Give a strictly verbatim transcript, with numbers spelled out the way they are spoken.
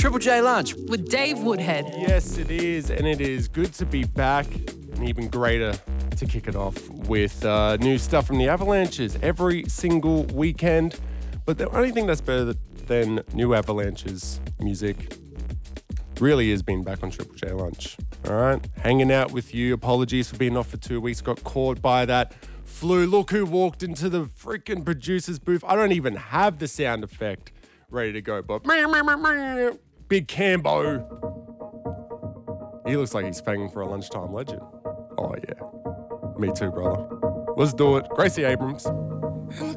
Triple J Lunch. with Dave Woodhead. Yes, it is, and it is good to be back, and even greater to kick it off with uh, new stuff from the Avalanches every single weekend. But the only thing that's better than new Avalanches music really is being back on Triple J Lunch. All right, hanging out with you. Apologies for being off for two weeks. Got caught by that flu. Look who walked into the freaking producer's booth. I don't even have the sound effect ready to go, but Big Cambo. He looks like he's fanging for a lunchtime legend. Oh yeah, me too, brother. Let's do it. Gracie Abrams.